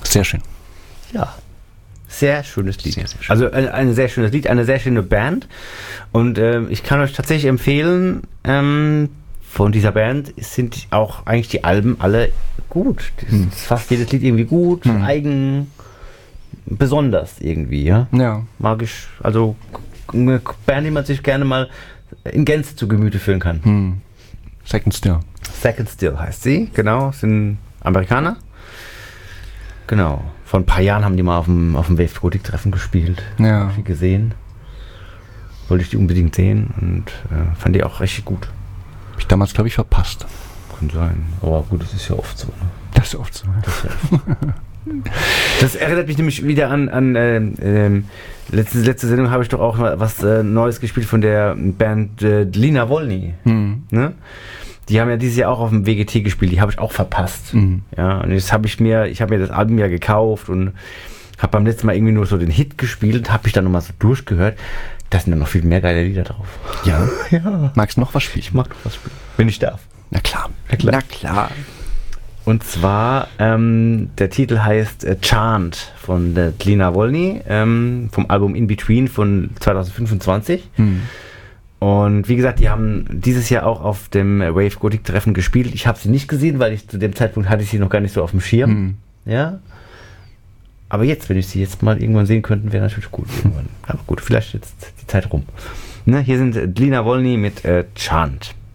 Sehr schön. Ja. Sehr schönes Lied. Sehr, sehr schön. Also ein sehr schönes Lied, eine sehr schöne Band. Und ich kann euch tatsächlich empfehlen, von dieser Band sind auch eigentlich die Alben alle gut. Ist fast jedes Lied irgendwie gut, eigen, besonders irgendwie. Ja? Ja. Mag ich, also eine Band, die man sich gerne mal in Gänze zu Gemüte führen kann. Second Still. Second Still heißt sie, genau, sind Amerikaner. Genau, vor ein paar Jahren haben die mal auf dem Wave Gothic Treffen gespielt. Ja. Hab ich gesehen. Wollte ich die unbedingt sehen und fand die auch richtig gut. Hab ich damals, glaube ich, verpasst. Kann sein, aber gut, das ist ja oft so. Ne? Das ist oft so. Das erinnert mich nämlich wieder an letzte Sendung habe ich doch auch mal was Neues gespielt von der Band Lina Wolny. Ne? Die haben ja dieses Jahr auch auf dem WGT gespielt, die habe ich auch verpasst. Ja, und jetzt habe ich mir das Album ja gekauft und habe beim letzten Mal irgendwie nur so den Hit gespielt, habe ich dann nochmal so durchgehört. Da sind dann noch viel mehr geile Lieder drauf. Ja. Ja. Magst du noch was spielen? Ich mag noch was spielen. Wenn ich darf. Na klar. Na klar. Und zwar, der Titel heißt Chant von der Lina Wolny, vom Album In Between von 2025. Und wie gesagt, die haben dieses Jahr auch auf dem Wave Gothic Treffen gespielt. Ich habe sie nicht gesehen, weil zu dem Zeitpunkt hatte ich sie noch gar nicht so auf dem Schirm. Ja. Aber jetzt, wenn ich sie jetzt mal irgendwann sehen könnte, wäre natürlich gut. Aber gut, vielleicht jetzt die Zeit rum. Ne, hier sind Lina Wolny mit Chant.